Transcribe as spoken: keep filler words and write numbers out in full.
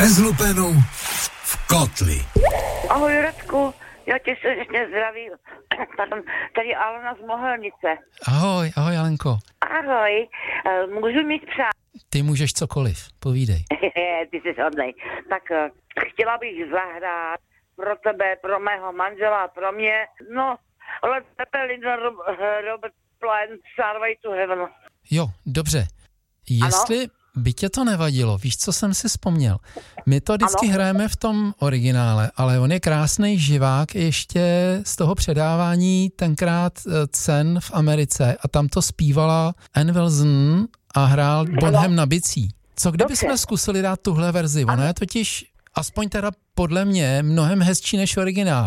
Bez lupenů v kotli. Ahoj Radku, já tě srdečně zdravím. Tady Alena z Mohelnice. Ahoj, ahoj Alenko. Ahoj, můžu mít přát? Ty můžeš cokoliv, povídej. Ty jsi hodnej. Tak chtěla bych zahrát pro tebe, pro mého manžela, pro mě, no, Led Zeppelin, Robert Plant, Starway to Heaven. Jo, dobře. Jestli ano? by tě to nevadilo, víš, co jsem si vzpomněl? My to vždycky ano? hrajeme v tom originále, ale on je krásný živák ještě z toho předávání tenkrát cen v Americe a tam to zpívala Ann Wilson a hrál Bonham na bicí. Co kdyby jsme zkusili dát tuhle verzi? Ona je totiž, aspoň teda podle mě, mnohem hezčí než originál.